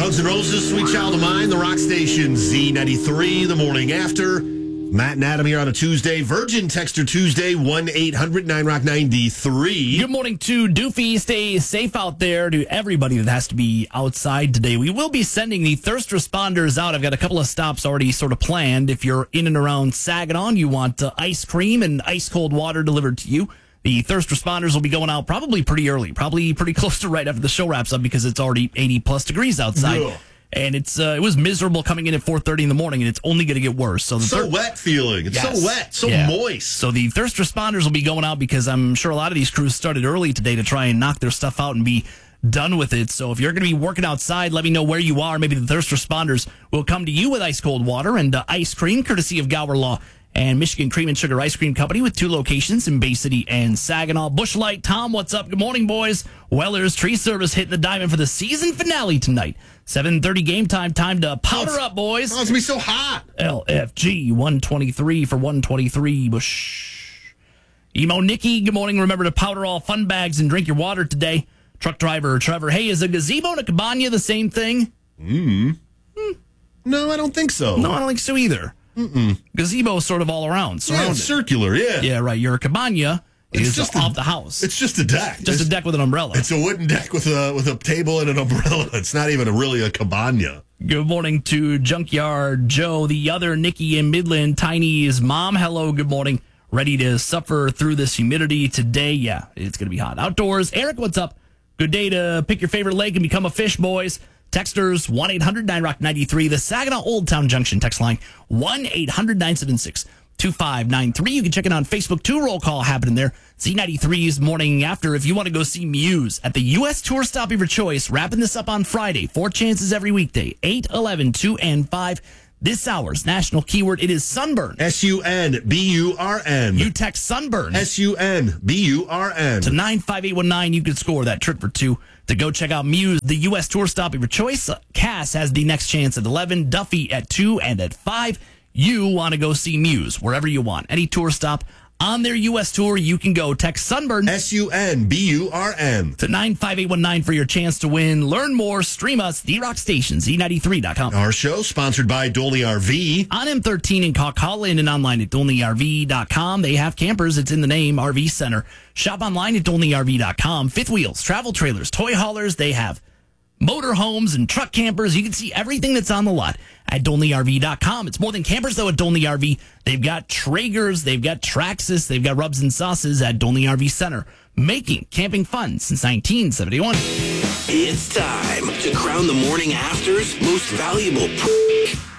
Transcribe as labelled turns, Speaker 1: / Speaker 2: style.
Speaker 1: Guns N' Roses, Sweet Child of Mine, the rock station Z93, the morning after. Matt and Adam here on a Tuesday. Virgin Texter Tuesday, 1-800-9ROCK-93.
Speaker 2: Good morning to Doofy. Stay safe out there to everybody that has to be outside today. We will be sending the thirst responders out. I've got a couple of stops already sort of planned. If you're in and around Saginaw, you want ice cream and ice cold water delivered to you. The thirst responders will be going out probably pretty early, probably pretty close to right after the show wraps up because it's already 80 plus degrees outside.
Speaker 1: Ugh.
Speaker 2: And it was miserable coming in at 4:30 in the morning, and it's only going to get worse. So
Speaker 1: wet feeling. It's
Speaker 2: Yes.
Speaker 1: so wet, so
Speaker 2: Yeah.
Speaker 1: moist.
Speaker 2: So the thirst responders will be going out because I'm sure a lot of these crews started early today to try and knock their stuff out and be done with it. So if you're going to be working outside, let me know where you are. Maybe the thirst responders will come to you with ice cold water and ice cream, courtesy of Gower Law and Michigan Cream and Sugar Ice Cream Company with 2 locations in Bay City and Saginaw. Busch Light, Tom, what's up? Good morning, boys. Weller's Tree Service hitting the diamond for the season finale tonight. 7:30 game time. Time to powder up, boys.
Speaker 1: Oh, it's going to be so hot.
Speaker 2: LFG 123 for 123. Busch. Emo Nikki, good morning. Remember to powder all fun bags and drink your water today. Truck driver Trevor, hey, is a gazebo and a cabana the same thing?
Speaker 1: No, I don't think so.
Speaker 2: No, I don't think so either. Gazebo is sort of all around.
Speaker 1: Yeah,
Speaker 2: Surrounded.
Speaker 1: it's circular, yeah.
Speaker 2: Yeah, right. Your cabana is
Speaker 1: just
Speaker 2: off the house.
Speaker 1: It's just a deck.
Speaker 2: Just a deck with an umbrella.
Speaker 1: It's a wooden deck with a table and an umbrella. It's not even really a cabana.
Speaker 2: Good morning to Junkyard Joe, the other Nikki in Midland, Tiny's mom. Hello, good morning. Ready to suffer through this humidity today? Yeah, it's going to be hot. Outdoors. Eric, what's up? Good day to pick your favorite lake and become a fish, boys. Texters, 1-800-9ROCK-93. The Saginaw Old Town Junction text line, 1-800-976-2593. You can check it on Facebook, too. Roll call happening there. Z93's morning after. If you want to go see Muse at the U.S. Tour stop of your choice, wrapping this up on Friday. 4 chances every weekday, 8, 11, 2, and 5. This hour's national keyword, it is sunburn.
Speaker 1: SUNBURN.
Speaker 2: You text sunburn
Speaker 1: SUNBURN.
Speaker 2: to 95819. You could score that trip for 2 to go check out Muse, the U.S. Tour stop of your choice. Cass has the next chance at 11, Duffy at 2, and at 5. You want to go see Muse wherever you want. Any tour stop on their U.S. tour, you can go. Text sunburn
Speaker 1: SUNBURN.
Speaker 2: to 95819 for your chance to win. Learn more. Stream us, The Rock Station, Z93.com.
Speaker 1: Our show sponsored by Dolney RV.
Speaker 2: On M13 in Coquihalla and online at DolneyRV.com. They have campers. It's in the name, RV Center. Shop online at DolneyRV.com. Fifth wheels, travel trailers, toy haulers. They have motorhomes and truck campers. You can see everything that's on the lot at DolneyRV.com. It's more than campers, though, at Dolney RV. They've got Traegers, they've got Traxxas, they've got rubs and sauces at Dolney RV Center, making camping fun since 1971.
Speaker 3: It's time to crown the morning after's most valuable